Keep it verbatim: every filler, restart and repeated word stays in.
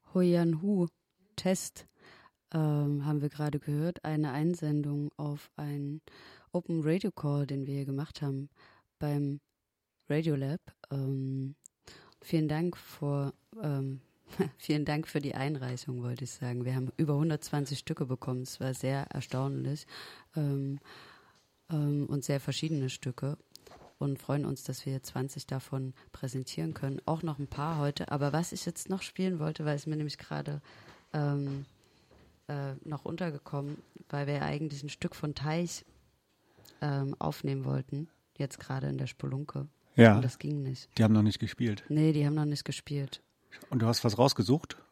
Hoyanhu-Test ähm, haben wir gerade gehört, eine Einsendung auf einen Open Radio Call, den wir hier gemacht haben beim Radiolab. Ähm, vielen Dank vor, ähm, vielen Dank für die Einreichung, wollte ich sagen. Wir haben über hundertzwanzig Stücke bekommen. Es war sehr erstaunlich ähm, ähm, und sehr verschiedene Stücke. Und freuen uns, dass wir zwanzig davon präsentieren können. Auch noch ein paar heute. Aber was ich jetzt noch spielen wollte, weil es mir nämlich gerade ähm, äh, noch untergekommen, weil wir ja eigentlich ein Stück von Teich ähm, aufnehmen wollten. Jetzt gerade in der Spelunke. Ja. Und das ging nicht. Die haben noch nicht gespielt. Nee, die haben noch nicht gespielt. Und du hast was rausgesucht?